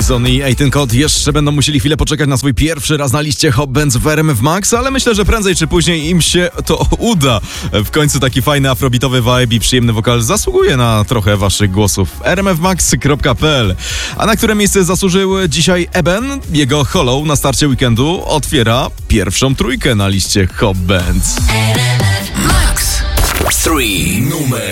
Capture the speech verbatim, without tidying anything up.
Jackson i Eighteen Code jeszcze będą musieli chwilę poczekać na swój pierwszy raz na liście Hot Bands w R M F Max, ale myślę, że prędzej czy później im się to uda. W końcu taki fajny afrobitowy vibe i przyjemny wokal zasługuje na trochę waszych głosów. r m f max kropka p l. A na które miejsce zasłużył dzisiaj Eben? Jego Hollow na starcie weekendu otwiera pierwszą trójkę na liście Hot Bands. Max trzy numer